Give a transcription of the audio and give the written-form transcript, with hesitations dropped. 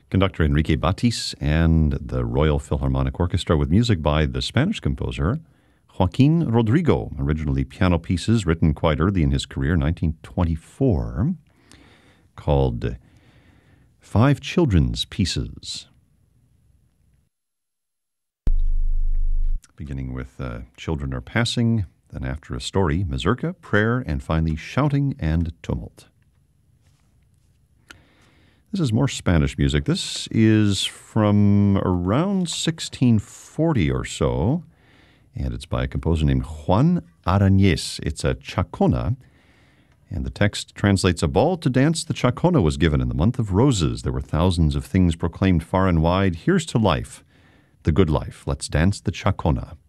Conductor Enrique Batis and the Royal Philharmonic Orchestra with music by the Spanish composer Joaquin Rodrigo, originally piano pieces written quite early in his career, 1924, called Five Children's Pieces. Beginning with Children Are Passing, then after a story, mazurka, prayer, and finally shouting and tumult. This is more Spanish music. This is from around 1640 or so, and it's by a composer named Juan Arañez. It's a chacona, and the text translates, "A ball to dance the chacona was given in the month of roses. There were thousands of things proclaimed far and wide. Here's to life, the good life. Let's dance the chacona."